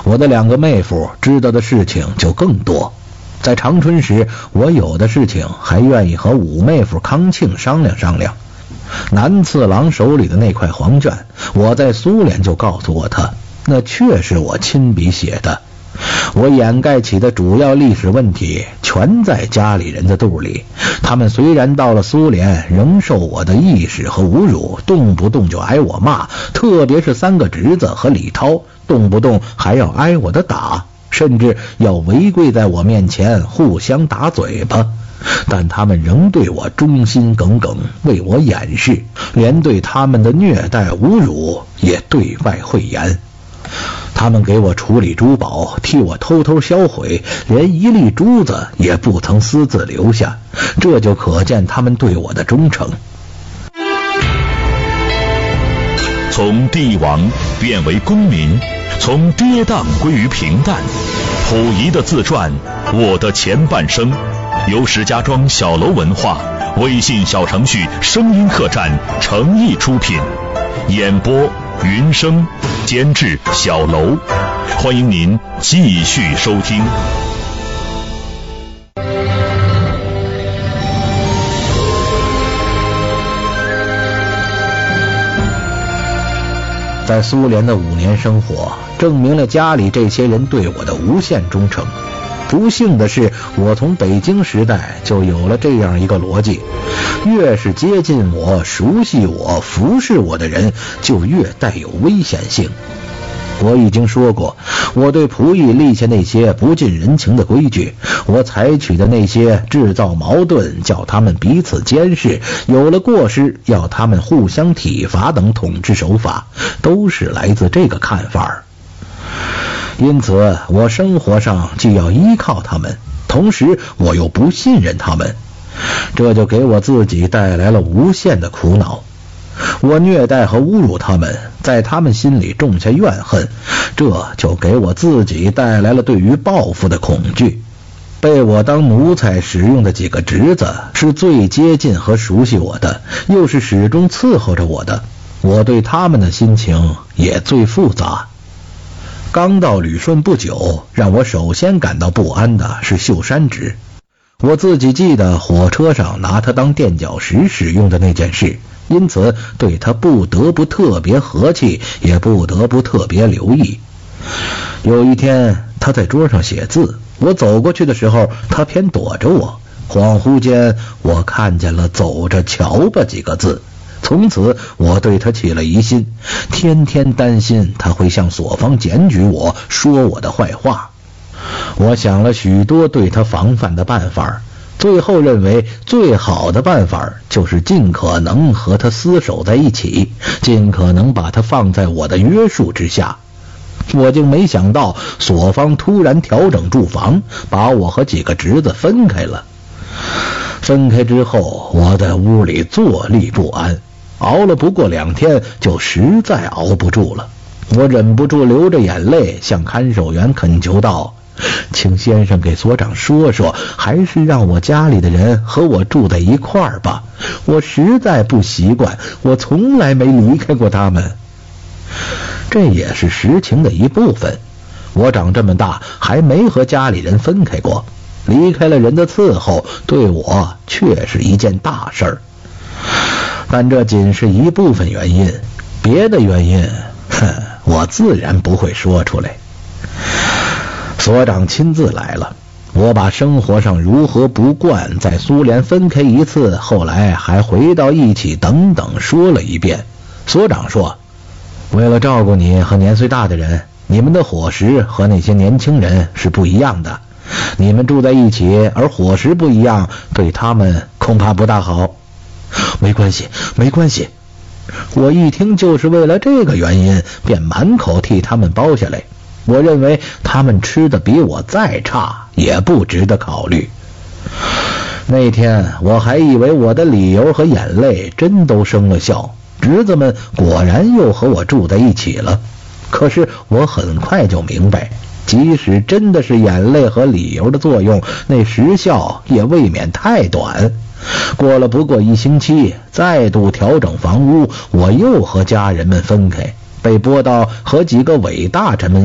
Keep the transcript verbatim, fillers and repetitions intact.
我的两个妹夫知道的事情就更多。在长春时，我有的事情还愿意和五妹夫康庆商量商量。南次郎手里的那块黄卷，我在苏联就告诉过他，那确是我亲笔写的。我掩盖起的主要历史问题全在家里人的肚里，他们虽然到了苏联，仍受我的意识和侮辱，动不动就挨我骂，特别是三个侄子和李涛，动不动还要挨我的打，甚至要围跪在我面前互相打嘴巴，但他们仍对我忠心耿耿，为我掩饰，连对他们的虐待侮辱也对外讳言。他们给我处理珠宝，替我偷偷销毁，连一粒珠子也不曾私自留下，这就可见他们对我的忠诚。 从帝王变为公民，从跌宕归于平淡，溥仪的自传《我的前半生》，由石家庄小楼文化微信小程序声音客栈诚意出品，演播云生，监制小楼，欢迎您继续收听。 在苏联的五年生活，证明了家里这些人对我的无限忠诚。不幸的是，我从北京时代就有了这样一个逻辑，越是接近我、熟悉我、服侍我的人，就越带有危险性。我已经说过，我对仆役立下那些不近人情的规矩，我采取的那些制造矛盾、叫他们彼此监视，有了过失要他们互相体罚等统治手法，都是来自这个看法。因此我生活上既要依靠他们，同时我又不信任他们，这就给我自己带来了无限的苦恼。我虐待和侮辱他们，在他们心里种下怨恨，这就给我自己带来了对于报复的恐惧。被我当奴才使用的几个侄子是最接近和熟悉我的，又是始终伺候着我的，我对他们的心情也最复杂。刚到旅顺不久，让我首先感到不安的是秀山直。我自己记得火车上拿他当垫脚石使用的那件事，因此对他不得不特别和气，也不得不特别留意。有一天他在桌上写字，我走过去的时候，他偏躲着我，恍惚间我看见了走着瞧吧几个字。从此我对他起了疑心，天天担心他会向所方检举我，说我的坏话。我想了许多对他防范的办法，最后认为最好的办法就是尽可能和他厮守在一起，尽可能把他放在我的约束之下。我竟没想到所方突然调整住房，把我和几个侄子分开了。分开之后，我在屋里坐立不安，熬了不过两天，就实在熬不住了。我忍不住流着眼泪向看守员恳求道，请先生给所长说说，还是让我家里的人和我住在一块儿吧，我实在不习惯，我从来没离开过他们。这也是实情的一部分，我长这么大还没和家里人分开过，离开了人的伺候，对我却是一件大事儿。但这仅是一部分原因，别的原因哼，我自然不会说出来。所长亲自来了，我把生活上如何不惯，在苏联分开一次，后来还回到一起等等说了一遍。所长说，为了照顾你和年岁大的人，你们的伙食和那些年轻人是不一样的，你们住在一起而伙食不一样，对他们恐怕不大好。没关系没关系，我一听就是为了这个原因，便满口替他们包下来。我认为他们吃的比我再差也不值得考虑。那天我还以为我的理由和眼泪真都生了效，侄子们果然又和我住在一起了。可是我很快就明白，即使真的是眼泪和理由的作用，那时效也未免太短。过了不过一星期，再度调整房屋，我又和家人们分开，被拨到和几个伪大臣们